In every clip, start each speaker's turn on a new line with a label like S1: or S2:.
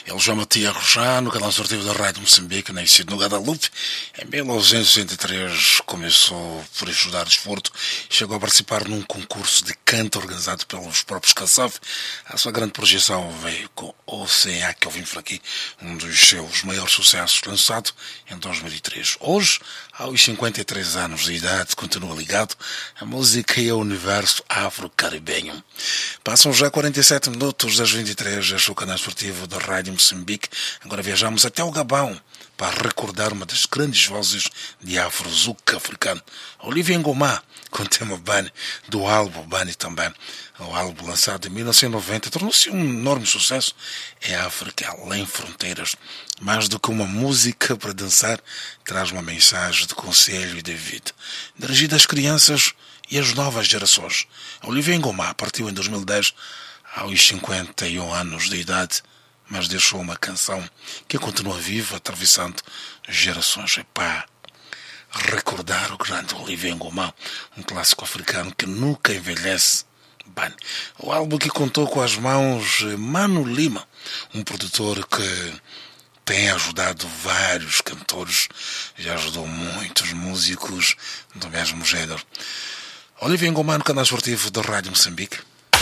S1: Ele chama Tia Rochá, no canal esportivo da Rádio Moçambique, nascido no Guadalupe. Em 1963 começou por estudar desporto e chegou a participar num concurso de canto organizado pelos próprios Kassaf. A sua grande projeção veio com OCA, que ouvimos por aqui, um dos seus maiores sucessos, lançado em 2003. Hoje, aos 53 anos de idade, continua ligado à música e ao universo afro-caribenho. Passam já 47 minutos das 23, este é o canal esportivo da Rádio Moçambique. Agora viajamos até o Gabão para recordar uma das grandes vozes de afro-zuca africano, Olivia Ngoma, com o tema Bani, do álbum Bani também. O álbum lançado em 1990 tornou-se um enorme sucesso. É a África além fronteiras. Mais do que uma música para dançar, traz uma mensagem de conselho e de vida, dirigida às crianças e às novas gerações. Olivia Ngoma partiu em 2010 aos 51 anos de idade, mas deixou uma canção que continua viva, atravessando gerações. Epá, recordar o grande Olivia Ngoma, um clássico africano que nunca envelhece. Bem, o álbum que contou com as mãos Mano Lima, um produtor que tem ajudado vários cantores, já ajudou muitos músicos do mesmo género. Olivia Ngoma no canal esportivo da Rádio Moçambique.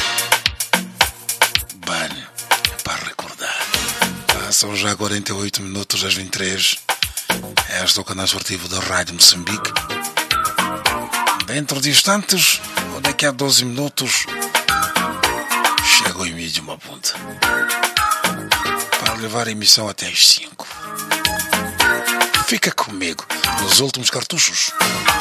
S1: Bem, para recordar. Passam já 48 minutos das 23. Este é o canal esportivo da Rádio Moçambique. Dentro de instantes, ou daqui a 12 minutos, chega o Emílio Mabunda para levar a emissão até às 5. Fica comigo nos últimos cartuchos.